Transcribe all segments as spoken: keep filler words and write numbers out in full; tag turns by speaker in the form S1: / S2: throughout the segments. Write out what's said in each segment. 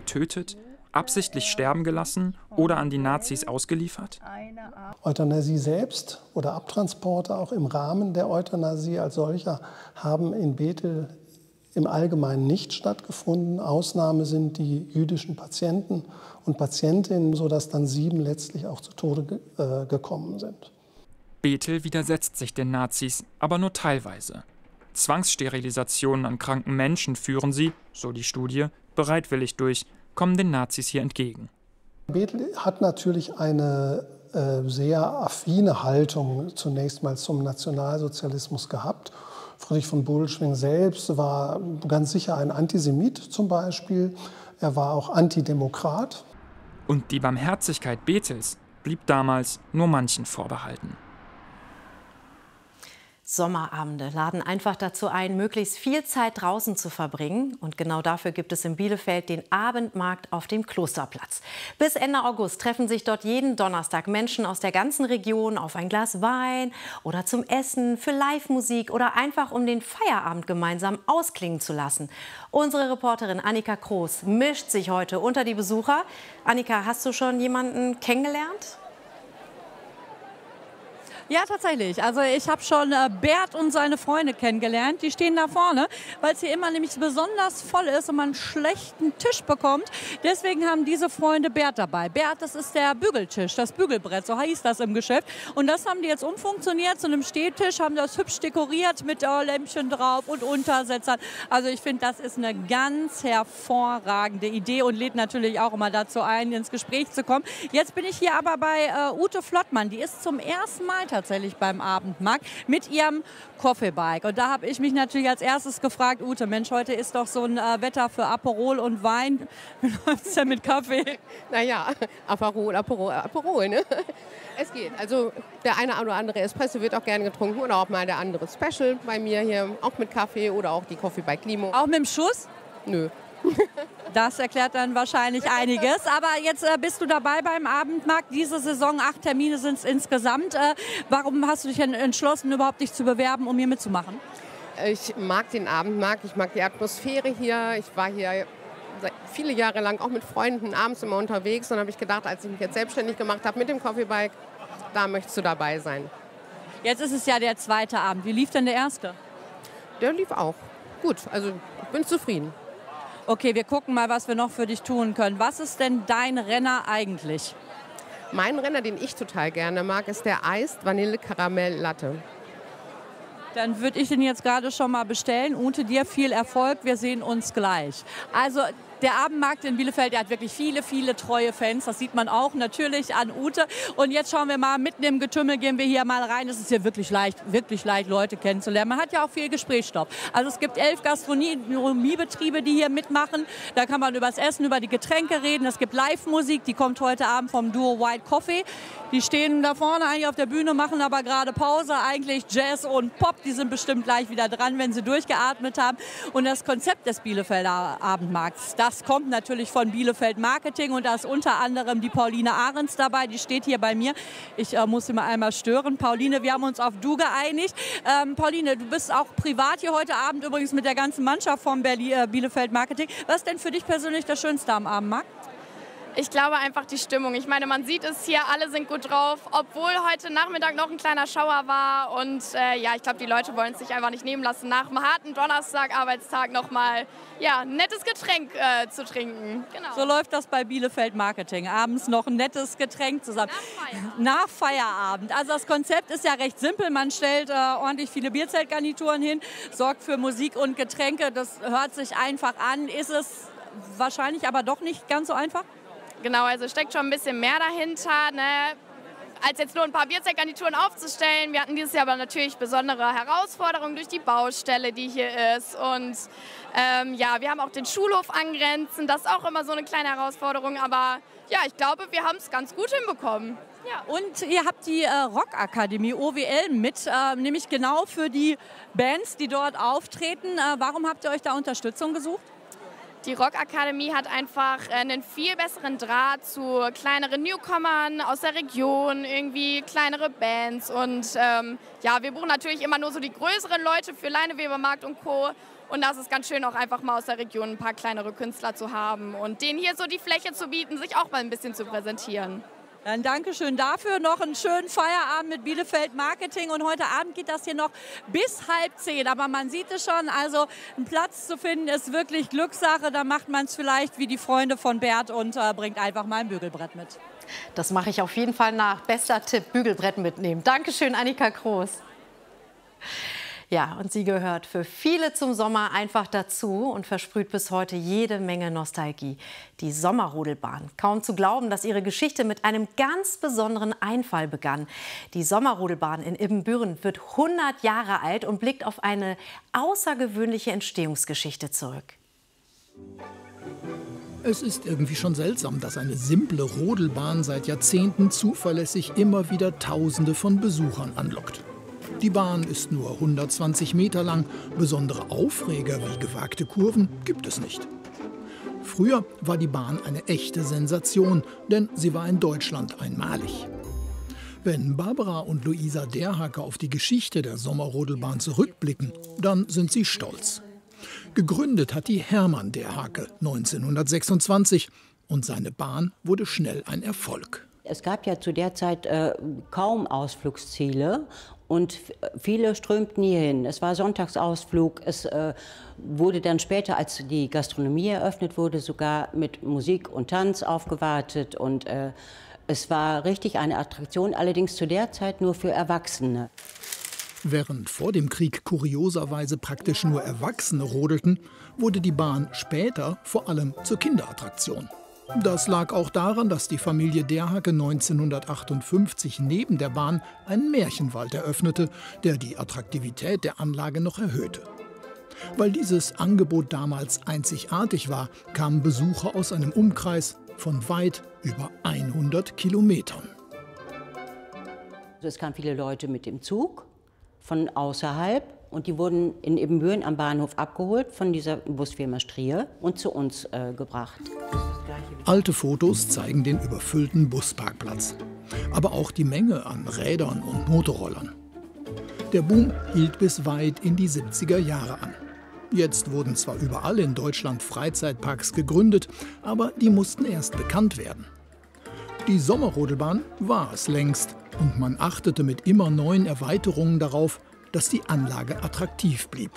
S1: getötet, absichtlich sterben gelassen oder an die Nazis ausgeliefert?
S2: Euthanasie selbst oder Abtransporte auch im Rahmen der Euthanasie als solcher haben in Bethel im Allgemeinen nicht stattgefunden. Ausnahme sind die jüdischen Patienten und Patientinnen, sodass dann sieben letztlich auch zu Tode ge äh, gekommen sind.
S1: Bethel widersetzt sich den Nazis, aber nur teilweise. Zwangssterilisationen an kranken Menschen führen sie, so die Studie, bereitwillig durch, kommen den Nazis hier entgegen.
S2: Bethel hat natürlich eine äh, sehr affine Haltung zunächst mal zum Nationalsozialismus gehabt. Friedrich von Bodelschwingh selbst war ganz sicher ein Antisemit zum Beispiel. Er war auch Antidemokrat.
S1: Und die Barmherzigkeit Bethels blieb damals nur manchen vorbehalten.
S3: Sommerabende laden einfach dazu ein, möglichst viel Zeit draußen zu verbringen. Und genau dafür gibt es in Bielefeld den Abendmarkt auf dem Klosterplatz. Bis Ende August treffen sich dort jeden Donnerstag Menschen aus der ganzen Region auf ein Glas Wein oder zum Essen, für Live-Musik oder einfach um den Feierabend gemeinsam ausklingen zu lassen. Unsere Reporterin Annika Kroos mischt sich heute unter die Besucher. Annika, hast du schon jemanden kennengelernt?
S4: Ja, tatsächlich. Also ich habe schon äh, Bert und seine Freunde kennengelernt. Die stehen da vorne, weil es hier immer nämlich besonders voll ist und man einen schlechten Tisch bekommt. Deswegen haben diese Freunde Bert dabei. Bert, das ist der Bügeltisch, das Bügelbrett, so hieß das im Geschäft. Und das haben die jetzt umfunktioniert zu einem Stehtisch, haben das hübsch dekoriert mit äh, Lämpchen drauf und Untersetzern. Also ich finde, das ist eine ganz hervorragende Idee und lädt natürlich auch immer dazu ein, ins Gespräch zu kommen. Jetzt bin ich hier aber bei äh, Ute Flottmann. Die ist zum ersten Mal tatsächlich beim Abendmarkt mit ihrem Coffeebike. Und da habe ich mich natürlich als erstes gefragt, Ute, Mensch, heute ist doch so ein äh, Wetter für Aperol und Wein. Wie läuft es denn mit Kaffee?
S5: Naja, Aperol, Aperol, Aperol, ne? Es geht. Also der eine oder andere Espresso wird auch gerne getrunken oder auch mal der andere Special bei mir hier, auch mit Kaffee oder auch die Coffeebike Limo.
S4: Auch mit dem Schuss?
S5: Nö.
S4: Das erklärt dann wahrscheinlich einiges. Aber jetzt äh, bist du dabei beim Abendmarkt. Diese Saison, acht Termine sind es insgesamt. Äh, warum hast du dich denn entschlossen, überhaupt dich zu bewerben, um hier mitzumachen?
S5: Ich mag den Abendmarkt, ich mag die Atmosphäre hier. Ich war hier viele Jahre lang auch mit Freunden abends immer unterwegs. Und habe ich gedacht, als ich mich jetzt selbstständig gemacht habe mit dem Coffeebike, da möchtest du dabei sein.
S4: Jetzt ist es ja der zweite Abend. Wie lief denn der erste?
S5: Der lief auch gut. Also ich bin zufrieden.
S4: Okay, wir gucken mal, was wir noch für dich tun können. Was ist denn dein Renner eigentlich?
S5: Mein Renner, den ich total gerne mag, ist der Iced Vanille Karamell Latte.
S4: Dann würde ich den jetzt gerade schon mal bestellen. Ute, dir viel Erfolg. Wir sehen uns gleich. Also der Abendmarkt in Bielefeld, der hat wirklich viele, viele treue Fans. Das sieht man auch natürlich an Ute. Und jetzt schauen wir mal, mitten im Getümmel gehen wir hier mal rein. Es ist hier wirklich leicht, wirklich leicht, Leute kennenzulernen. Man hat ja auch viel Gesprächsstoff. Also es gibt elf Gastronomiebetriebe, die hier mitmachen. Da kann man über das Essen, über die Getränke reden. Es gibt Live-Musik, die kommt heute Abend vom Duo White Coffee. Die stehen da vorne eigentlich auf der Bühne, machen aber gerade Pause. Eigentlich Jazz und Pop, die sind bestimmt gleich wieder dran, wenn sie durchgeatmet haben. Und das Konzept des Bielefelder Abendmarkts, das kommt natürlich von Bielefeld Marketing und da ist unter anderem die Pauline Ahrens dabei, die steht hier bei mir. Ich äh, muss sie mal einmal stören. Pauline, wir haben uns auf du geeinigt. Ähm, Pauline, du bist auch privat hier heute Abend, übrigens mit der ganzen Mannschaft vom Berlin, äh, Bielefeld Marketing. Was ist denn für dich persönlich das Schönste am Abendmarkt?
S6: Ich glaube einfach die Stimmung. Ich meine, man sieht es hier, alle sind gut drauf, obwohl heute Nachmittag noch ein kleiner Schauer war. Und äh, ja, ich glaube, die Leute wollen es sich einfach nicht nehmen lassen, nach einem harten Donnerstag-Arbeitstag noch mal ja, ein nettes Getränk äh, zu trinken. Genau.
S4: So läuft das bei Bielefeld Marketing. Abends noch ein nettes Getränk zusammen.
S6: Nach Feierabend.
S4: Nach Feierabend. Also das Konzept ist ja recht simpel. Man stellt äh, ordentlich viele Bierzeltgarnituren hin, sorgt für Musik und Getränke. Das hört sich einfach an. Ist es wahrscheinlich aber doch nicht ganz so einfach?
S6: Genau, also steckt schon ein bisschen mehr dahinter, ne? Als jetzt nur ein paar Bierzeltgarnituren aufzustellen. Wir hatten dieses Jahr aber natürlich besondere Herausforderungen durch die Baustelle, die hier ist. Und ähm, ja, wir haben auch den Schulhof angrenzen. Das ist auch immer so eine kleine Herausforderung. Aber ja, ich glaube, wir haben es ganz gut hinbekommen.
S4: Ja. Und ihr habt die äh, Rockakademie O W L mit, äh, nämlich genau für die Bands, die dort auftreten. Äh, warum habt ihr euch da Unterstützung gesucht?
S6: Die Rockakademie hat einfach einen viel besseren Draht zu kleineren Newcomern aus der Region, irgendwie kleinere Bands. Und ähm, ja, wir buchen natürlich immer nur so die größeren Leute für Leinewebermarkt und Co. Und das ist ganz schön, auch einfach mal aus der Region ein paar kleinere Künstler zu haben und denen hier so die Fläche zu bieten, sich auch mal ein bisschen zu präsentieren.
S4: Dann Dankeschön dafür. Noch einen schönen Feierabend mit Bielefeld Marketing. Und heute Abend geht das hier noch bis halb zehn. Aber man sieht es schon, also einen Platz zu finden ist wirklich Glückssache. Da macht man es vielleicht wie die Freunde von Bert und äh, bringt einfach mal ein Bügelbrett mit.
S3: Das mache ich auf jeden Fall nach. Bester Tipp, Bügelbrett mitnehmen. Dankeschön, Annika Kroos. Ja, und sie gehört für viele zum Sommer einfach dazu und versprüht bis heute jede Menge Nostalgie. Die Sommerrodelbahn. Kaum zu glauben, dass ihre Geschichte mit einem ganz besonderen Einfall begann. Die Sommerrodelbahn in Ibbenbüren wird hundert Jahre alt und blickt auf eine außergewöhnliche Entstehungsgeschichte zurück.
S7: Es ist irgendwie schon seltsam, dass eine simple Rodelbahn seit Jahrzehnten zuverlässig immer wieder Tausende von Besuchern anlockt. Die Bahn ist nur hundertzwanzig Meter lang, besondere Aufreger wie gewagte Kurven gibt es nicht. Früher war die Bahn eine echte Sensation, denn sie war in Deutschland einmalig. Wenn Barbara und Luisa Derhake auf die Geschichte der Sommerrodelbahn zurückblicken, dann sind sie stolz. Gegründet hat die Hermann Derhake neunzehnhundertsechsundzwanzig und seine Bahn wurde schnell ein Erfolg.
S8: Es gab ja zu der Zeit äh, kaum Ausflugsziele und viele strömten hier hin. Es war Sonntagsausflug. Es äh, wurde dann später, als die Gastronomie eröffnet wurde, sogar mit Musik und Tanz aufgewartet. Und äh, es war richtig eine Attraktion, allerdings zu der Zeit nur für Erwachsene.
S7: Während vor dem Krieg kurioserweise praktisch nur Erwachsene rodelten, wurde die Bahn später vor allem zur Kinderattraktion. Das lag auch daran, dass die Familie Derhake neunzehnhundertachtundfünfzig neben der Bahn einen Märchenwald eröffnete, der die Attraktivität der Anlage noch erhöhte. Weil dieses Angebot damals einzigartig war, kamen Besucher aus einem Umkreis von weit über hundert Kilometern.
S8: Es kamen viele Leute mit dem Zug von außerhalb und die wurden in Ibbenbüren am Bahnhof abgeholt von dieser Busfirma Strier und zu uns äh, gebracht.
S7: Alte Fotos zeigen den überfüllten Busparkplatz, aber auch die Menge an Rädern und Motorrollern. Der Boom hielt bis weit in die siebziger Jahre an. Jetzt wurden zwar überall in Deutschland Freizeitparks gegründet, aber die mussten erst bekannt werden. Die Sommerrodelbahn war es längst und man achtete mit immer neuen Erweiterungen darauf, dass die Anlage attraktiv blieb.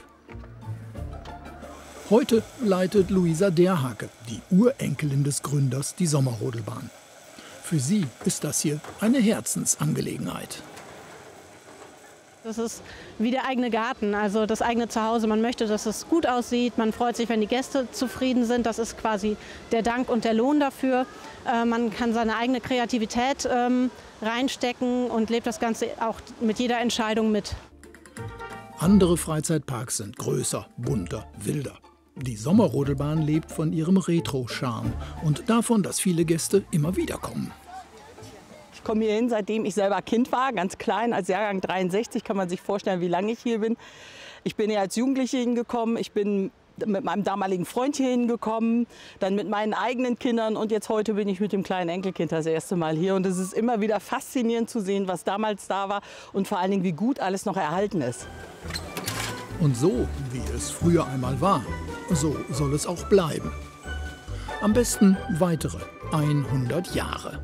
S7: Heute leitet Luisa Derhake, die Urenkelin des Gründers, die Sommerrodelbahn. Für sie ist das hier eine Herzensangelegenheit.
S9: Das ist wie der eigene Garten, also das eigene Zuhause. Man möchte, dass es gut aussieht. Man freut sich, wenn die Gäste zufrieden sind. Das ist quasi der Dank und der Lohn dafür. Äh, man kann seine eigene Kreativität ähm, reinstecken und lebt das Ganze auch mit jeder Entscheidung mit.
S7: Andere Freizeitparks sind größer, bunter, wilder. Die Sommerrodelbahn lebt von ihrem Retro-Charme und davon, dass viele Gäste immer wieder kommen.
S10: Ich komme hier hin, seitdem ich selber Kind war, ganz klein, als Jahrgang dreiundsechzig, kann man sich vorstellen, wie lange ich hier bin. Ich bin hier als Jugendliche hingekommen, ich bin mit meinem damaligen Freund hier hingekommen, dann mit meinen eigenen Kindern und jetzt heute bin ich mit dem kleinen Enkelkind das erste Mal hier. Und es ist immer wieder faszinierend zu sehen, was damals da war und vor allen Dingen, wie gut alles noch erhalten ist.
S7: Und so, wie es früher einmal war, so soll es auch bleiben. Am besten weitere hundert Jahre.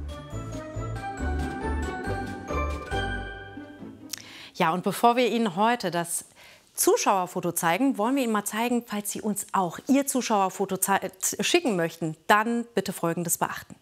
S3: Ja, und bevor wir Ihnen heute das Zuschauerfoto zeigen, wollen wir Ihnen mal zeigen, falls Sie uns auch Ihr Zuschauerfoto schicken möchten, dann bitte Folgendes beachten.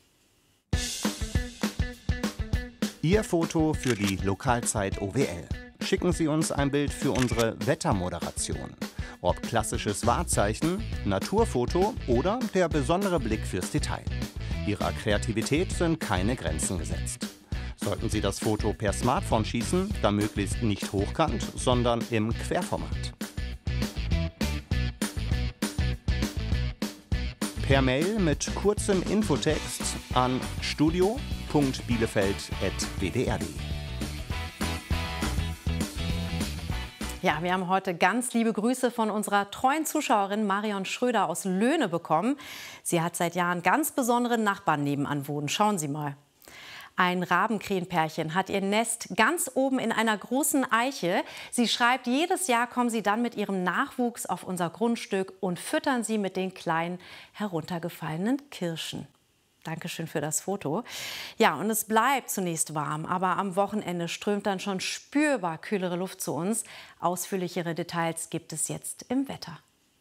S11: Ihr Foto für die Lokalzeit O W L. Schicken Sie uns ein Bild für unsere Wettermoderation. Ob klassisches Wahrzeichen, Naturfoto oder der besondere Blick fürs Detail. Ihrer Kreativität sind keine Grenzen gesetzt. Sollten Sie das Foto per Smartphone schießen, dann möglichst nicht hochkant, sondern im Querformat. Per Mail mit kurzem Infotext an studio punkt bielefeld at w d r punkt d e.
S3: Ja, wir haben heute ganz liebe Grüße von unserer treuen Zuschauerin Marion Schröder aus Löhne bekommen. Sie hat seit Jahren ganz besondere Nachbarn nebenan wohnen. Schauen Sie mal. Ein Rabenkrähenpärchen hat ihr Nest ganz oben in einer großen Eiche. Sie schreibt, jedes Jahr kommen sie dann mit ihrem Nachwuchs auf unser Grundstück und füttern sie mit den kleinen heruntergefallenen Kirschen. Dankeschön für das Foto. Ja, und es bleibt zunächst warm, aber am Wochenende strömt dann schon spürbar kühlere Luft zu uns. Ausführlichere Details gibt es jetzt im Wetter.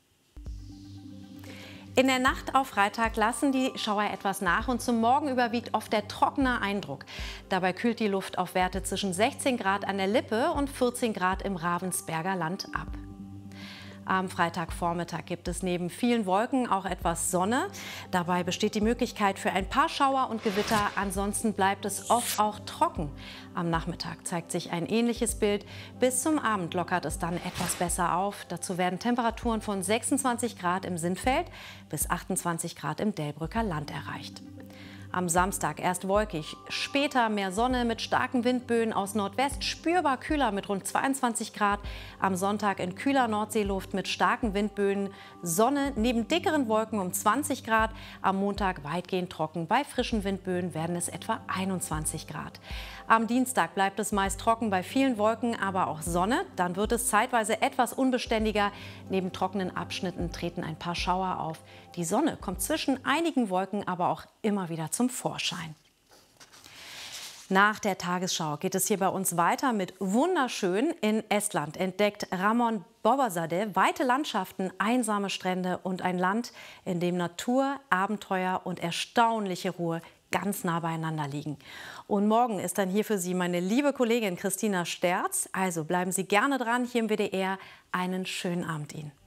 S3: In der Nacht auf Freitag lassen die Schauer etwas nach und zum Morgen überwiegt oft der trockene Eindruck. Dabei kühlt die Luft auf Werte zwischen sechzehn Grad an der Lippe und vierzehn Grad im Ravensberger Land ab. Am Freitagvormittag gibt es neben vielen Wolken auch etwas Sonne. Dabei besteht die Möglichkeit für ein paar Schauer und Gewitter. Ansonsten bleibt es oft auch trocken. Am Nachmittag zeigt sich ein ähnliches Bild. Bis zum Abend lockert es dann etwas besser auf. Dazu werden Temperaturen von sechsundzwanzig Grad im Sinnfeld bis achtundzwanzig Grad im Delbrücker Land erreicht. Am Samstag erst wolkig, später mehr Sonne mit starken Windböen aus Nordwest, spürbar kühler mit rund zweiundzwanzig Grad. Am Sonntag in kühler Nordseeluft mit starken Windböen, Sonne neben dickeren Wolken um zwanzig Grad. Am Montag weitgehend trocken, bei frischen Windböen werden es etwa einundzwanzig Grad. Am Dienstag bleibt es meist trocken bei vielen Wolken, aber auch Sonne. Dann wird es zeitweise etwas unbeständiger. Neben trockenen Abschnitten treten ein paar Schauer auf. Die Sonne kommt zwischen einigen Wolken aber auch immer wieder zum Vorschein. Nach der Tagesschau geht es hier bei uns weiter mit wunderschön. In Estland entdeckt Ramon Bobasade weite Landschaften, einsame Strände und ein Land, in dem Natur, Abenteuer und erstaunliche Ruhe ganz nah beieinander liegen. Und morgen ist dann hier für Sie meine liebe Kollegin Christina Sterz. Also bleiben Sie gerne dran hier im W D R. Einen schönen Abend Ihnen.